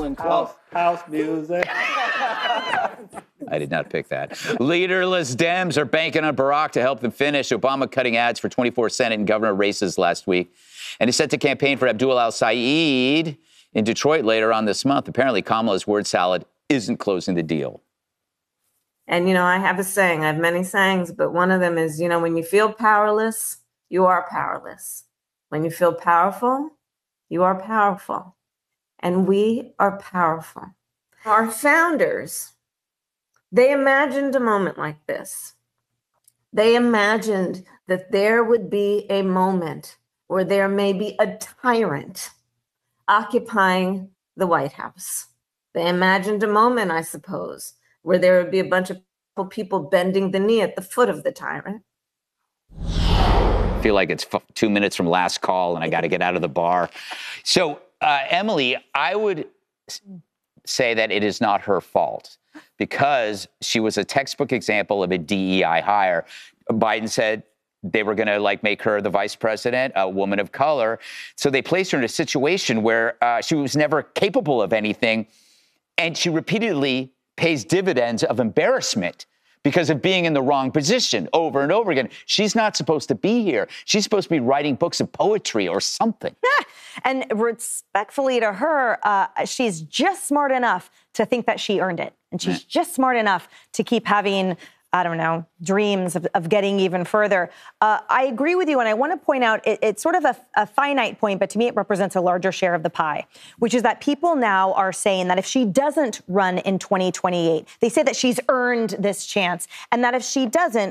and house music. I did not pick that. Leaderless Dems are banking on Barack to help them finish. Obama cutting ads for 24 Senate and governor races last week. And is set to campaign for Abdul al-Sayed in Detroit later on this month. Apparently, Kamala's word salad isn't closing the deal. And, I have a saying. I have many sayings, but one of them is, when you feel powerless, you are powerless. When you feel powerful, you are powerful. And we are powerful. Our founders, they imagined a moment like this. They imagined that there would be a moment where there may be a tyrant occupying the White House. They imagined a moment, I suppose, where there would be a bunch of people bending the knee at the foot of the tyrant. I feel like it's 2 minutes from last call and I got to get out of the bar. So, Emily, I would say that it is not her fault because she was a textbook example of a DEI hire. Biden said they were going to make her the vice president, a woman of color. So they placed her in a situation where she was never capable of anything. And she repeatedly pays dividends of embarrassment because of being in the wrong position over and over again. She's not supposed to be here. She's supposed to be writing books of poetry or something. And respectfully to her, she's just smart enough to think that she earned it. And she's just smart enough to keep having, dreams of getting even further. I agree with you, and I want to point out it's sort of a finite point, but to me it represents a larger share of the pie, which is that people now are saying that if she doesn't run in 2028, they say that she's earned this chance, and that if she doesn't,